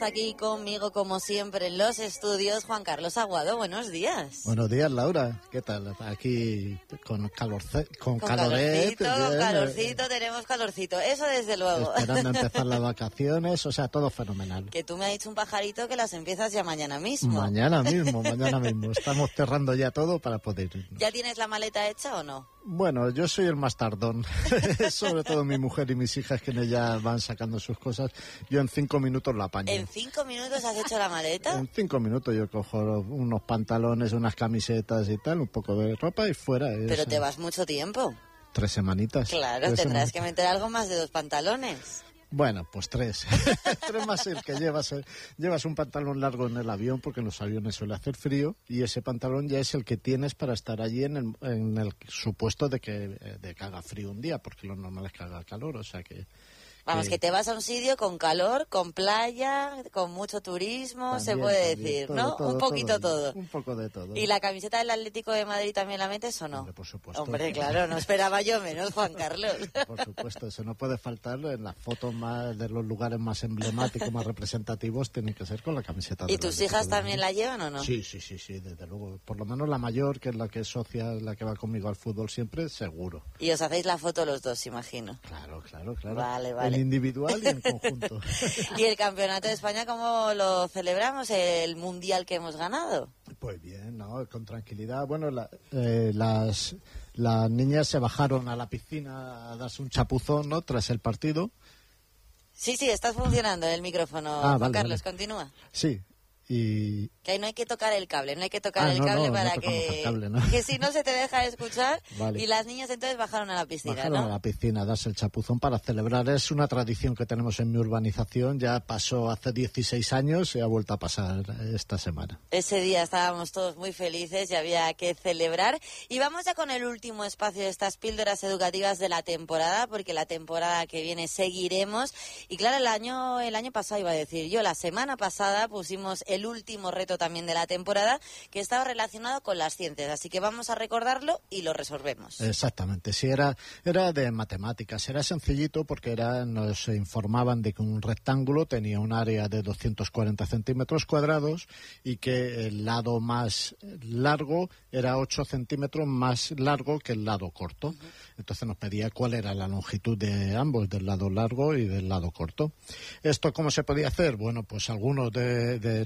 está aquí conmigo, como siempre, en los estudios, Juan Carlos Aguado. Buenos días. Buenos días, Laura. ¿Qué tal? Aquí con calorcito, tenemos calorcito. Eso desde luego. Esperando empezar las vacaciones, o sea, todo fenomenal. Que tú me has dicho un pajarito que las empiezas ya mañana mismo. Mañana mismo. Estamos cerrando ya todo para poder irnos. ¿Ya tienes la maleta hecha o no? Bueno, yo soy el más tardón. Sobre todo mi mujer y mis hijas, que ya van sacando sus cosas. Yo en 5 minutos la apaño. ¿En 5 minutos has hecho la maleta? En 5 minutos yo cojo unos pantalones, unas camisetas y tal, un poco de ropa y fuera. Pero te vas mucho tiempo. 3 semanitas. Claro, tendrás que meter algo más de 2 pantalones. Bueno, pues 3. 3 más el que llevas. Llevas un pantalón largo en el avión, porque en los aviones suele hacer frío, y ese pantalón ya es el que tienes para estar allí en el supuesto de que haga frío un día, porque lo normal es que haga calor, o sea que... Vamos, que te vas a un sitio con calor, con playa, con mucho turismo, también, se puede decir, todo, ¿no? Un poquito todo. Un poco de todo. ¿Y la camiseta del Atlético de Madrid también la metes o no? Hombre, por supuesto. Hombre, claro, no esperaba yo menos, Juan Carlos. Por supuesto, eso no puede faltar en las fotos más de los lugares más emblemáticos, más representativos, tiene que ser con la camiseta del Atlético. ¿Y tus hijas también la llevan o no? Sí, desde luego. Por lo menos la mayor, que es la que es socia, la que va conmigo al fútbol siempre, seguro. Y os hacéis la foto los dos, imagino. Claro. Vale. En individual y en conjunto. ¿Y el Campeonato de España cómo lo celebramos, el Mundial que hemos ganado? Pues bien, ¿no? Con tranquilidad. Bueno, las niñas se bajaron a la piscina a darse un chapuzón, ¿no? Tras el partido. Sí, está funcionando el micrófono, Juan Carlos, continúa. Sí. Y... Que ahí no hay que tocar el cable, para que... Cable, ¿no? Que si no se te deja escuchar. Vale. Y las niñas entonces bajaron a la piscina, Bajaron a la piscina a darse el chapuzón para celebrar. Es una tradición que tenemos en mi urbanización. Ya pasó hace 16 años y ha vuelto a pasar esta semana. Ese día estábamos todos muy felices y había que celebrar. Y vamos ya con el último espacio de estas píldoras educativas de la temporada, porque la temporada que viene seguiremos. Y claro, el año pasado, iba a decir yo, la semana pasada pusimos el último reto también de la temporada, que estaba relacionado con las ciencias, así que vamos a recordarlo y lo resolvemos. Exactamente, sí, era de matemáticas, era sencillito porque nos informaban de que un rectángulo tenía un área de 240 centímetros cuadrados y que el lado más largo era 8 centímetros más largo que el lado corto. Uh-huh. Entonces nos pedía cuál era la longitud de ambos, del lado largo y del lado corto. ¿Esto cómo se podía hacer? Bueno, pues algunos de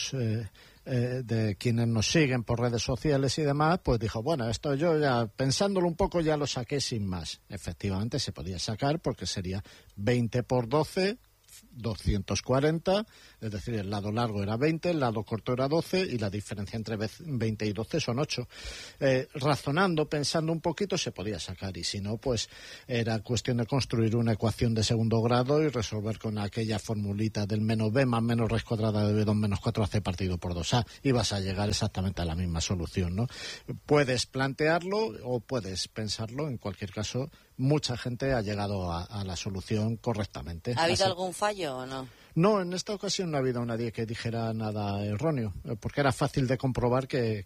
quienes nos siguen por redes sociales y demás, pues dijo, bueno, esto yo ya, pensándolo un poco, ya lo saqué sin más. Efectivamente se podía sacar porque sería 20 por 12, 240, es decir, el lado largo era 20, el lado corto era 12 y la diferencia entre 20 y 12 son 8. Razonando, pensando un poquito, se podía sacar y si no, pues era cuestión de construir una ecuación de segundo grado y resolver con aquella formulita del menos b más menos raíz cuadrada de b2 menos 4ac partido por 2a y vas a llegar exactamente a la misma solución, ¿no? Puedes plantearlo o puedes pensarlo, en cualquier caso mucha gente ha llegado a la solución correctamente. ¿Ha habido algún fallo o no? No, en esta ocasión no ha habido nadie que dijera nada erróneo, porque era fácil de comprobar que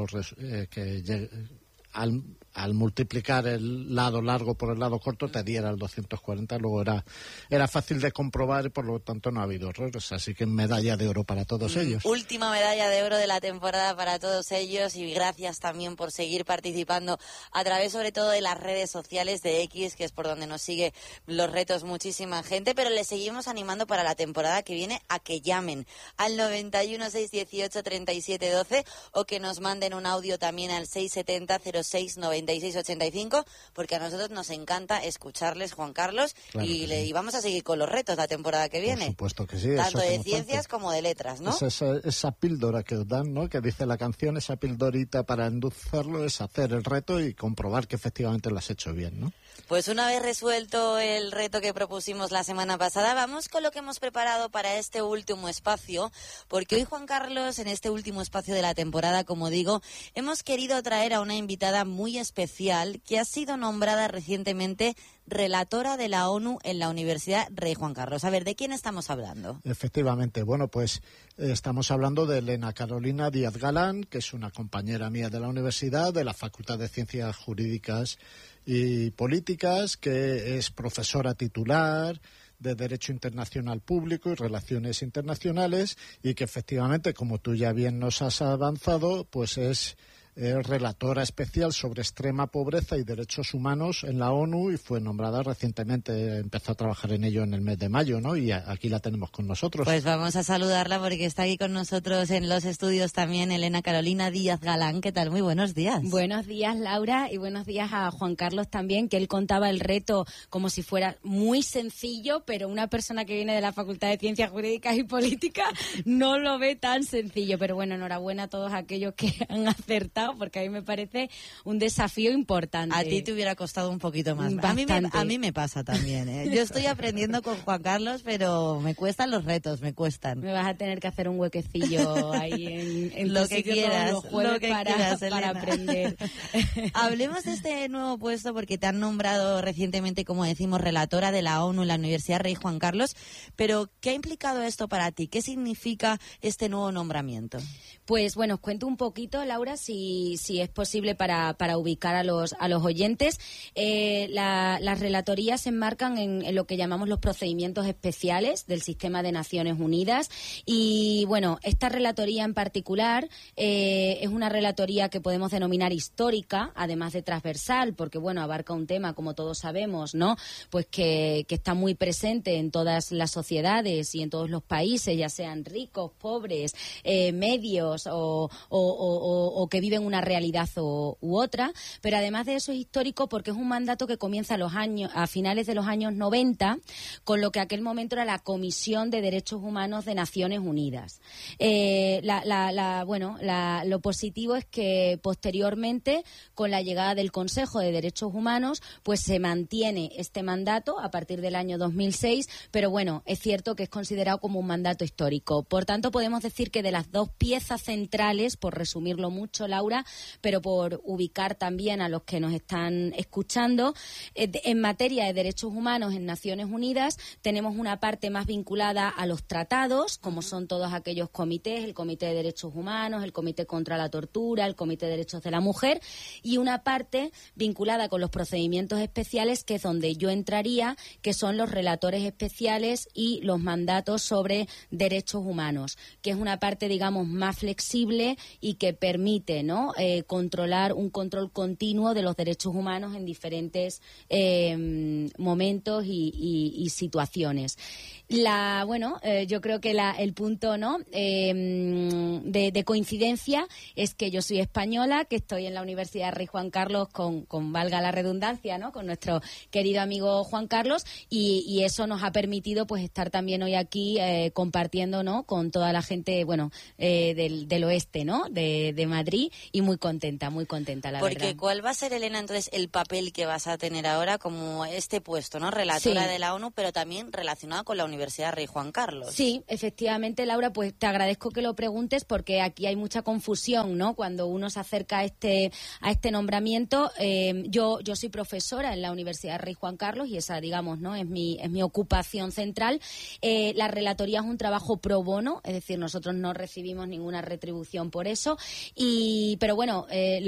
al multiplicar el lado largo por el lado corto te diera el 240, luego era fácil de comprobar y por lo tanto no ha habido errores, así que medalla de oro para todos ellos. Última medalla de oro de la temporada para todos ellos y gracias también por seguir participando a través sobre todo de las redes sociales de X, que es por donde nos sigue los retos muchísima gente, pero les seguimos animando para la temporada que viene a que llamen al 91 618 37 12 o que nos manden un audio también al 670 06 9685, porque a nosotros nos encanta escucharles, Juan Carlos, claro y vamos a seguir con los retos la temporada que viene. Por supuesto que sí. Tanto de ciencias como de letras, ¿no? Esa píldora que os dan, ¿no? Que dice la canción, esa pildorita para endulzarlo es hacer el reto y comprobar que efectivamente lo has hecho bien, ¿no? Pues una vez resuelto el reto que propusimos la semana pasada, vamos con lo que hemos preparado para este último espacio, porque hoy, Juan Carlos, en este último espacio de la temporada, como digo, hemos querido traer a una invitada muy especial que ha sido nombrada recientemente relatora de la ONU en la Universidad Rey Juan Carlos. A ver, ¿de quién estamos hablando? Efectivamente, bueno, pues estamos hablando de Elena Carolina Díaz Galán, que es una compañera mía de la universidad, de la Facultad de Ciencias Jurídicas y Políticas, que es profesora titular de Derecho Internacional Público y Relaciones Internacionales, y que efectivamente, como tú ya bien nos has avanzado, pues es relatora especial sobre extrema pobreza y derechos humanos en la ONU, y fue nombrada recientemente, empezó a trabajar en ello en el mes de mayo, ¿no? Y aquí la tenemos con nosotros. Pues vamos a saludarla porque está aquí con nosotros en los estudios también Elena Carolina Díaz Galán. ¿Qué tal? Muy buenos días. Buenos días, Laura, y buenos días a Juan Carlos también, que él contaba el reto como si fuera muy sencillo, pero una persona que viene de la Facultad de Ciencias Jurídicas y Políticas no lo ve tan sencillo. Pero bueno, enhorabuena a todos aquellos que han acertado, porque a mí me parece un desafío importante. A ti te hubiera costado un poquito más. Bastante. A mí me pasa también, ¿eh? Yo estoy aprendiendo con Juan Carlos, pero me cuestan los retos, me cuestan. Me vas a tener que hacer un huequecillo ahí en lo que quieras, todos los jueves lo que para quieras, aprender. Hablemos de este nuevo puesto porque te han nombrado recientemente, como decimos, relatora de la ONU en la Universidad Rey Juan Carlos, pero ¿qué ha implicado esto para ti? ¿Qué significa este nuevo nombramiento? Pues bueno, os cuento un poquito, Laura, si es posible para ubicar a los oyentes. Las relatorías se enmarcan en lo que llamamos los procedimientos especiales del sistema de Naciones Unidas, y bueno, esta relatoría en particular es una relatoría que podemos denominar histórica, además de transversal, porque bueno, abarca un tema, como todos sabemos, ¿no? Pues que está muy presente en todas las sociedades y en todos los países, ya sean ricos, pobres, medios o que viven una realidad u otra, pero además de eso es histórico porque es un mandato que comienza a finales de los años 90, con lo que aquel momento era la Comisión de Derechos Humanos de Naciones Unidas. Lo positivo es que posteriormente, con la llegada del Consejo de Derechos Humanos, pues se mantiene este mandato a partir del año 2006, pero bueno, es cierto que es considerado como un mandato histórico. Por tanto, podemos decir que de las dos piezas centrales, por resumirlo mucho, Laura, pero por ubicar también a los que nos están escuchando, en materia de derechos humanos en Naciones Unidas tenemos una parte más vinculada a los tratados, como son todos aquellos comités, el Comité de Derechos Humanos, el Comité contra la Tortura, el Comité de Derechos de la Mujer, y una parte vinculada con los procedimientos especiales, que es donde yo entraría, que son los relatores especiales y los mandatos sobre derechos humanos, que es una parte, digamos, más flexible y que permite, ¿no?, controlar un control continuo de los derechos humanos en diferentes momentos y situaciones. Yo creo que el punto, ¿no?, de coincidencia es que yo soy española, que estoy en la Universidad Rey Juan Carlos con valga la redundancia, ¿no?, con nuestro querido amigo Juan Carlos, y eso nos ha permitido pues estar también hoy aquí compartiendo, ¿no?, con toda la gente, del oeste, ¿no?, de Madrid, y muy contenta, la verdad. Porque ¿cuál va a ser, Elena, entonces el papel que vas a tener ahora como este puesto, ¿no?, relatora de la ONU, pero también relacionada con la Universidad Rey Juan Carlos? Sí, efectivamente, Laura, pues te agradezco que lo preguntes porque aquí hay mucha confusión, ¿no?, cuando uno se acerca a este nombramiento. Yo soy profesora en la Universidad Rey Juan Carlos y esa, digamos, ¿no?, es mi ocupación central. La relatoría es un trabajo pro bono, es decir, nosotros no recibimos ninguna retribución por eso, pero bueno,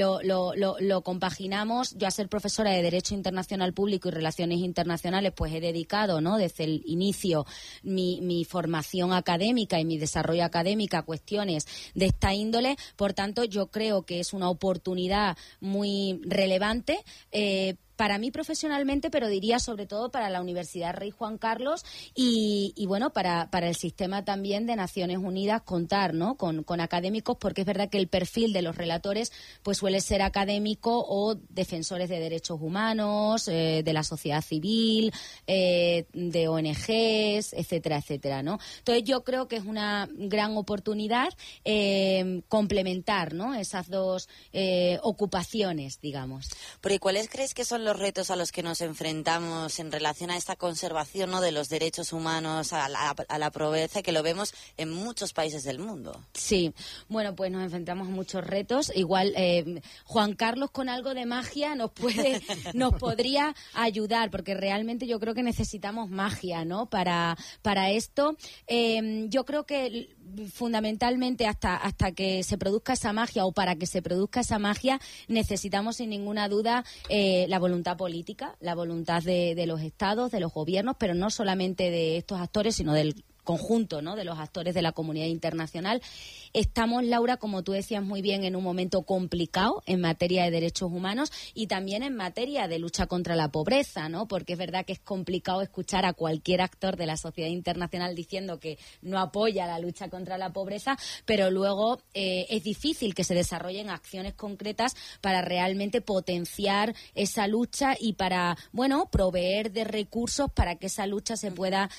lo compaginamos. Yo, a ser profesora de Derecho Internacional Público y Relaciones Internacionales, pues he dedicado, ¿no?, desde el inicio mi formación académica y mi desarrollo académico a cuestiones de esta índole. Por tanto, yo creo que es una oportunidad muy relevante para mí profesionalmente, pero diría sobre todo para la Universidad Rey Juan Carlos y bueno, para el sistema también de Naciones Unidas, contar, ¿no?, con académicos, porque es verdad que el perfil de los relatores pues suele ser académico o defensores de derechos humanos, de la sociedad civil, de ONGs, etcétera, etcétera, ¿no? Entonces yo creo que es una gran oportunidad complementar, ¿no?, esas dos ocupaciones, digamos. Porque ¿cuáles crees que son los retos a los que nos enfrentamos en relación a esta conservación, ¿no?, de los derechos humanos, a la pobreza, que lo vemos en muchos países del mundo? Sí, bueno, pues nos enfrentamos a muchos retos. Igual Juan Carlos con algo de magia nos podría ayudar, porque realmente yo creo que necesitamos magia, ¿no?, para esto. Yo creo que fundamentalmente hasta que se produzca esa magia, o para que se produzca esa magia, necesitamos sin ninguna duda la voluntad política, la voluntad de los estados, de los gobiernos, pero no solamente de estos actores, sino del conjunto, ¿no?, de los actores de la comunidad internacional. Estamos, Laura, como tú decías muy bien, en un momento complicado en materia de derechos humanos y también en materia de lucha contra la pobreza, ¿no?, porque es verdad que es complicado escuchar a cualquier actor de la sociedad internacional diciendo que no apoya la lucha contra la pobreza, pero luego es difícil que se desarrollen acciones concretas para realmente potenciar esa lucha y para, bueno, proveer de recursos para que esa lucha se pueda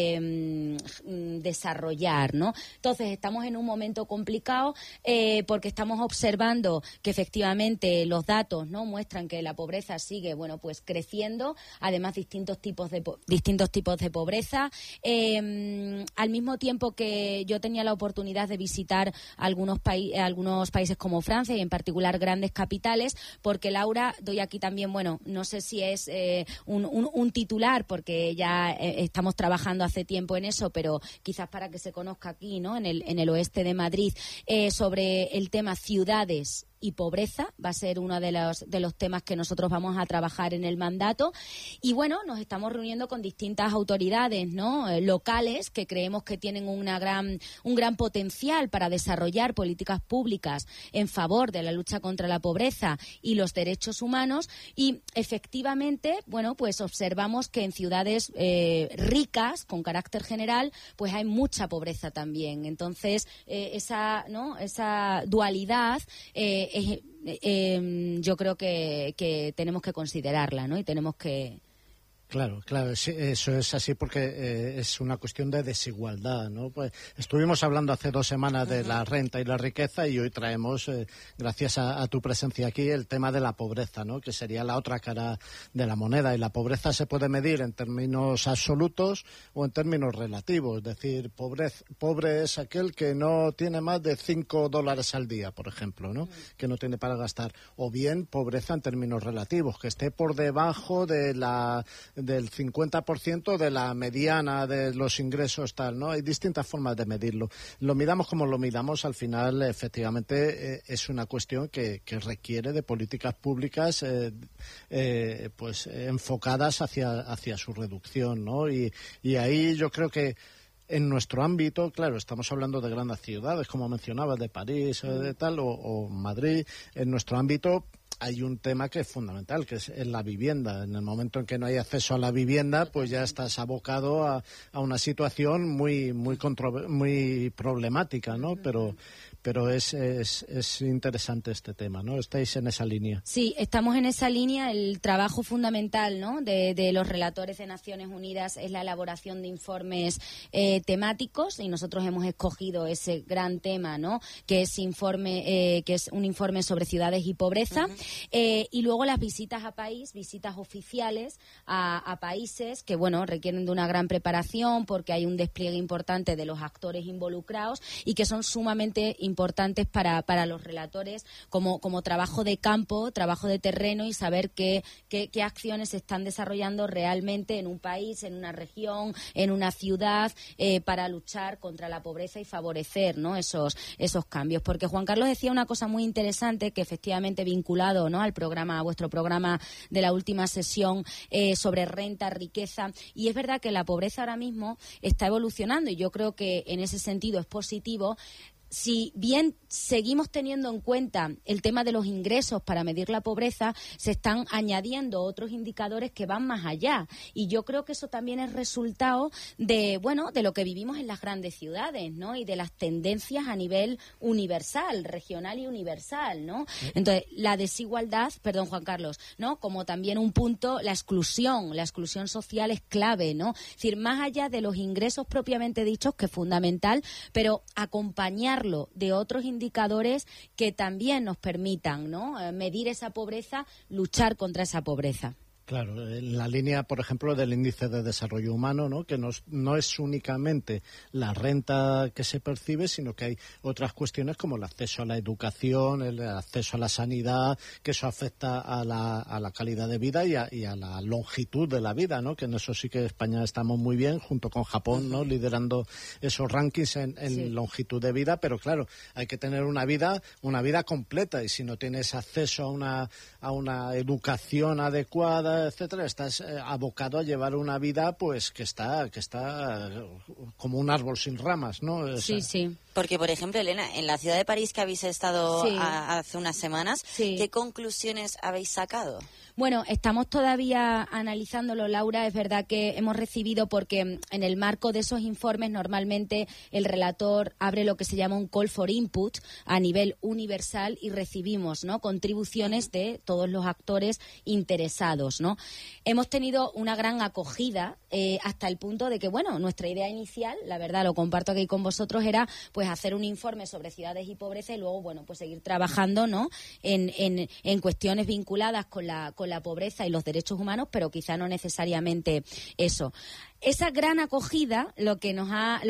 desarrollar, ¿no? Entonces estamos en un momento complicado porque estamos observando que efectivamente los datos, ¿no?, muestran que la pobreza sigue, bueno, pues creciendo, además distintos tipos de pobreza. Al mismo tiempo que yo tenía la oportunidad de visitar algunos países como Francia y en particular grandes capitales, porque, Laura, doy aquí también, bueno, no sé si es un titular, porque ya estamos trabajando hace tiempo en eso, pero quizás para que se conozca aquí, ¿no?, en el oeste de Madrid, sobre el tema ciudades y pobreza. Va a ser uno de los temas que nosotros vamos a trabajar en el mandato. Y bueno, nos estamos reuniendo con distintas autoridades, ¿no?, locales, que creemos que tienen un gran potencial para desarrollar políticas públicas en favor de la lucha contra la pobreza y los derechos humanos. Y efectivamente, bueno, pues observamos que en ciudades ricas, con carácter general, pues hay mucha pobreza también. Entonces, esa dualidad yo creo que tenemos que considerarla, ¿no?, y tenemos que... Claro, sí, eso es así porque es una cuestión de desigualdad, ¿no? Pues estuvimos hablando hace 2 semanas de la renta y la riqueza y hoy traemos, gracias a tu presencia aquí, el tema de la pobreza, ¿no?, que sería la otra cara de la moneda. Y la pobreza se puede medir en términos absolutos o en términos relativos. Es decir, pobre es aquel que no tiene más de $5 al día, por ejemplo, ¿no?, que no tiene para gastar. O bien pobreza en términos relativos, que esté por debajo del 50% de la mediana de los ingresos, tal, ¿no? Hay distintas formas de medirlo. Lo midamos como lo midamos, al final, efectivamente, es una cuestión que requiere de políticas públicas pues enfocadas hacia su reducción, ¿no? Y ahí yo creo que en nuestro ámbito, claro, estamos hablando de grandes ciudades, como mencionabas, de París, de tal, o Madrid. En nuestro ámbito hay un tema que es fundamental, que es la vivienda. En el momento en que no hay acceso a la vivienda, pues ya estás abocado a una situación muy problemática, ¿no? Pero es interesante este tema, ¿no? ¿Estáis en esa línea? Sí, estamos en esa línea. El trabajo fundamental, ¿no?, de los relatores de Naciones Unidas es la elaboración de informes temáticos, y nosotros hemos escogido ese gran tema, ¿no?, que es un informe sobre ciudades y pobreza. Y luego las visitas a país, visitas oficiales a países que, bueno, requieren de una gran preparación porque hay un despliegue importante de los actores involucrados y que son sumamente importantes para los relatores como trabajo de campo, trabajo de terreno, y saber qué acciones se están desarrollando realmente en un país, en una región, en una ciudad, para luchar contra la pobreza y favorecer, ¿no?, esos cambios. Porque Juan Carlos decía una cosa muy interesante, que efectivamente vinculado, ¿no?, a vuestro programa de la última sesión sobre renta, riqueza, y es verdad que la pobreza ahora mismo está evolucionando, y yo creo que en ese sentido es positivo. Si bien seguimos teniendo en cuenta el tema de los ingresos para medir la pobreza, se están añadiendo otros indicadores que van más allá. Y yo creo que eso también es resultado de lo que vivimos en las grandes ciudades, ¿no?, y de las tendencias a nivel universal, regional y universal, ¿no? Entonces, la desigualdad, perdón, Juan Carlos, ¿no?, como también un punto, la exclusión social es clave, ¿no? Es decir, más allá de los ingresos propiamente dichos, que es fundamental, pero acompañar de otros indicadores que también nos permitan, ¿no?, medir esa pobreza, luchar contra esa pobreza. Claro, en la línea, por ejemplo, del índice de desarrollo humano, ¿no? Que no es únicamente la renta que se percibe, sino que hay otras cuestiones como el acceso a la educación, el acceso a la sanidad, que eso afecta a la calidad de vida y a la longitud de la vida, ¿no? Que en eso sí que España estamos muy bien, junto con Japón, ¿no? Liderando esos rankings en longitud de vida, pero claro, hay que tener una vida completa, y si no tienes acceso a una educación adecuada, etcétera, estás abocado a llevar una vida pues que está como un árbol sin ramas, ¿no? Sí. Porque, por ejemplo, Elena, en la ciudad de París que habéis estado hace unas semanas, ¿qué conclusiones habéis sacado? Bueno, estamos todavía analizándolo, Laura. Es verdad que hemos recibido, porque en el marco de esos informes normalmente el relator abre lo que se llama un call for input a nivel universal y recibimos, ¿no?, contribuciones de todos los actores interesados, ¿no? Hemos tenido una gran acogida hasta el punto de que, bueno, nuestra idea inicial, la verdad, lo comparto aquí con vosotros, era pues hacer un informe sobre ciudades y pobreza y luego, bueno, pues seguir trabajando, ¿no?, en cuestiones vinculadas con la pobreza y los derechos humanos, pero quizá no necesariamente eso. Esa gran acogida lo que nos ha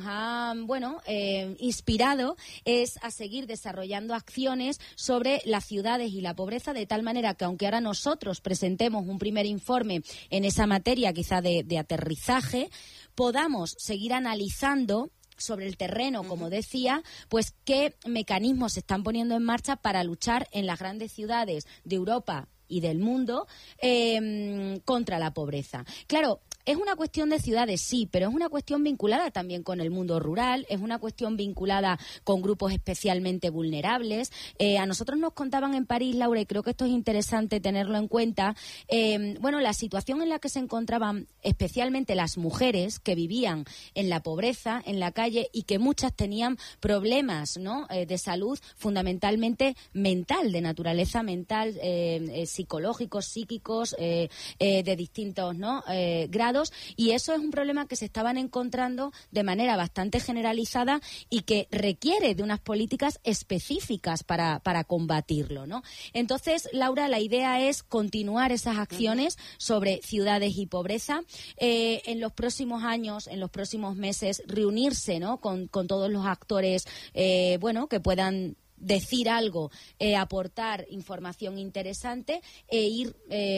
inspirado es a seguir desarrollando acciones sobre las ciudades y la pobreza, de tal manera que aunque ahora nosotros presentemos un primer informe en esa materia, quizá de aterrizaje, podamos seguir analizando sobre el terreno, como decía, pues qué mecanismos se están poniendo en marcha para luchar en las grandes ciudades de Europa y del mundo contra la pobreza. Claro, es una cuestión de ciudades, sí, pero es una cuestión vinculada también con el mundo rural, es una cuestión vinculada con grupos especialmente vulnerables. A nosotros nos contaban en París, Laura, y creo que esto es interesante tenerlo en cuenta, la situación en la que se encontraban especialmente las mujeres que vivían en la pobreza, en la calle, y que muchas tenían problemas, ¿no?, de salud fundamentalmente mental, de naturaleza mental, psicológicos, psíquicos, de distintos, ¿no?, grados, y eso es un problema que se estaban encontrando de manera bastante generalizada y que requiere de unas políticas específicas para combatirlo, ¿no? Entonces, Laura, la idea es continuar esas acciones sobre ciudades y pobreza, en los próximos años, en los próximos meses, reunirse, ¿no?, con todos los actores, que puedan decir algo, aportar información interesante e ir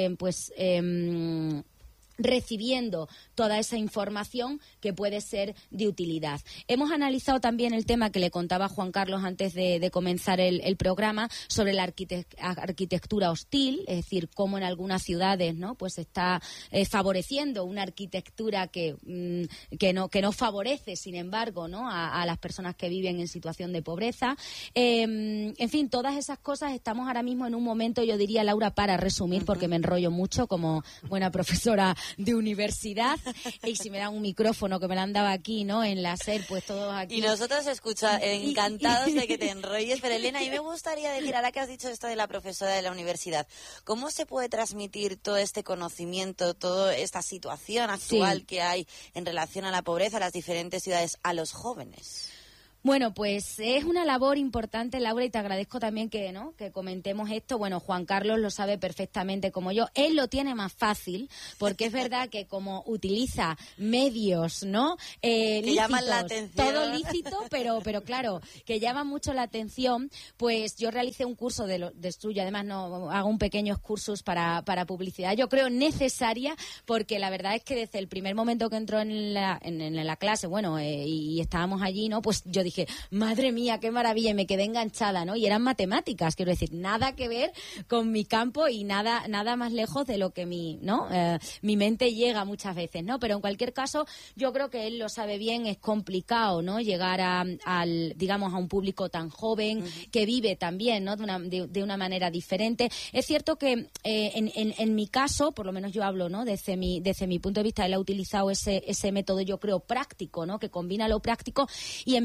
recibiendo toda esa información que puede ser de utilidad. Hemos analizado también el tema que le contaba Juan Carlos antes de comenzar el programa sobre la arquitectura hostil, es decir, cómo en algunas ciudades, ¿no?, pues se está favoreciendo una arquitectura que no favorece, sin embargo, ¿no?, a las personas que viven en situación de pobreza. En fin, todas esas cosas estamos ahora mismo en un momento, yo diría, Laura, para resumir, porque me enrollo mucho como buena profesora de universidad, y si me dan un micrófono que me lo han dado aquí, ¿no?, en la SER, pues todos aquí. Y nosotros encantados de que te enrolles, pero Elena, a mí me gustaría decir, ahora que has dicho esto de la profesora de la universidad, ¿cómo se puede transmitir todo este conocimiento, toda esta situación actual que hay en relación a la pobreza en las diferentes ciudades a los jóvenes? Bueno, pues es una labor importante, Laura, y te agradezco también que comentemos esto. Bueno, Juan Carlos lo sabe perfectamente como yo. Él lo tiene más fácil, porque es verdad que como utiliza medios, ¿no? Que lícitos, llaman la atención. Todo lícito, pero claro, que llaman mucho la atención. Pues yo realicé un curso de suyo, además no hago un pequeño excursus para publicidad. Yo creo necesaria, porque la verdad es que desde el primer momento que entró en la clase, y estábamos allí, ¿no? Pues yo dije, madre mía, qué maravilla, y me quedé enganchada, ¿no? Y eran matemáticas, quiero decir, nada que ver con mi campo y nada más lejos de lo que mi mente llega muchas veces, ¿no? Pero en cualquier caso, yo creo que él lo sabe bien, es complicado, ¿no?, llegar a un público tan joven, que vive también, ¿no?, de una manera diferente. Es cierto que en mi caso, por lo menos yo hablo, ¿no?, desde mi punto de vista, él ha utilizado ese método, yo creo, práctico, ¿no?, que combina lo práctico, y en mi caso es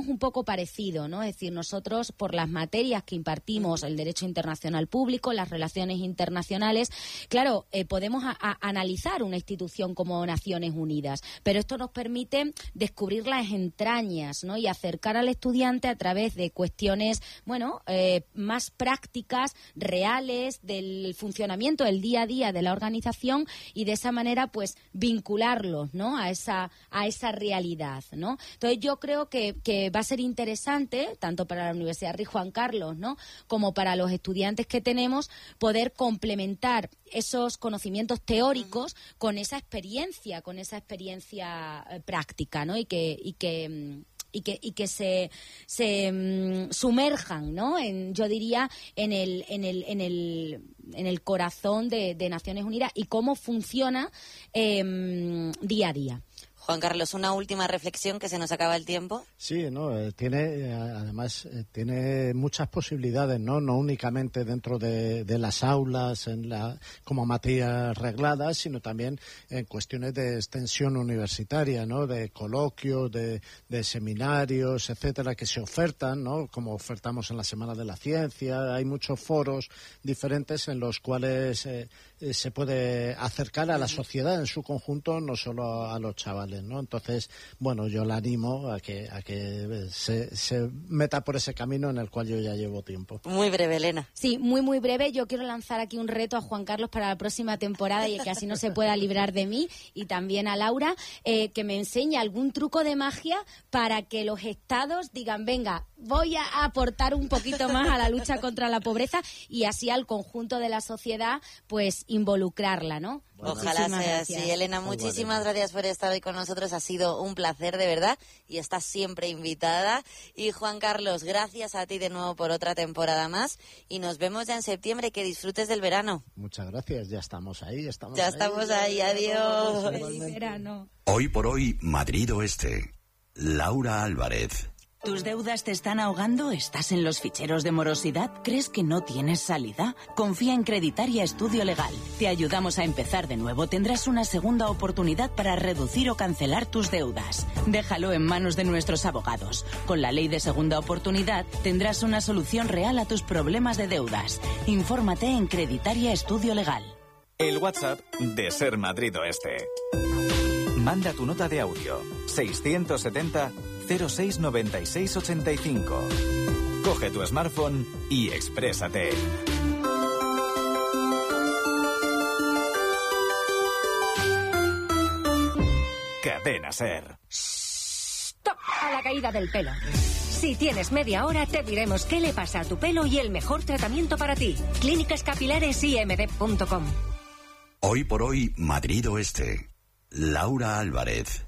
hacemos un poco parecido, ¿no? Es decir, nosotros por las materias que impartimos, el derecho internacional público, las relaciones internacionales, claro, podemos analizar una institución como Naciones Unidas, pero esto nos permite descubrir las entrañas, ¿no? Y acercar al estudiante a través de cuestiones, bueno, más prácticas, reales, del funcionamiento, del día a día de la organización, y de esa manera, pues, vincularlos, ¿no? A esa realidad, ¿no? Entonces, yo creo que va a ser interesante, tanto para la Universidad Rey Juan Carlos, ¿no?, como para los estudiantes que tenemos, poder complementar esos conocimientos teóricos con esa experiencia práctica, ¿no? Y que se sumerjan, ¿no? Yo diría en el corazón de Naciones Unidas y cómo funciona día a día. Juan Carlos, una última reflexión, que se nos acaba el tiempo. Sí, no, además tiene muchas posibilidades, no únicamente dentro de las aulas como materias regladas, sino también en cuestiones de extensión universitaria, ¿no? De coloquios, de seminarios, etcétera, que se ofertan, ¿no? Como ofertamos en la Semana de la Ciencia. Hay muchos foros diferentes en los cuales se puede acercar a la sociedad en su conjunto, no solo a los chavales, ¿no? Entonces, bueno, yo la animo a que se meta por ese camino en el cual yo ya llevo tiempo. Muy breve, Elena. Sí, muy, muy breve. Yo quiero lanzar aquí un reto a Juan Carlos para la próxima temporada, y que así no se pueda librar de mí, y también a Laura, que me enseñe algún truco de magia para que los estados digan, venga, voy a aportar un poquito más a la lucha contra la pobreza, y así al conjunto de la sociedad, pues, involucrarla, ¿no? Bueno, ojalá sea así. Elena, muchísimas gracias por estar hoy con nosotros. Ha sido un placer, de verdad, y estás siempre invitada. Y Juan Carlos, gracias a ti de nuevo por otra temporada más, y nos vemos ya en septiembre. Que disfrutes del verano. Muchas gracias, ya estamos ahí. Estamos ahí, adiós. Verano. Hoy por hoy, Madrid Oeste. Laura Álvarez. ¿Tus deudas te están ahogando? ¿Estás en los ficheros de morosidad? ¿Crees que no tienes salida? Confía en Creditaria Estudio Legal. Te ayudamos a empezar de nuevo. Tendrás una segunda oportunidad para reducir o cancelar tus deudas. Déjalo en manos de nuestros abogados. Con la ley de segunda oportunidad tendrás una solución real a tus problemas de deudas. Infórmate en Creditaria Estudio Legal. El WhatsApp de Ser Madrid Oeste. Manda tu nota de audio 670 069685. Coge tu smartphone y exprésate. Cadena Ser. ¡Stop! A la caída del pelo. Si tienes media hora, te diremos qué le pasa a tu pelo y el mejor tratamiento para ti. clínicascapilaresimd.com. Hoy por hoy, Madrid Oeste. Laura Álvarez.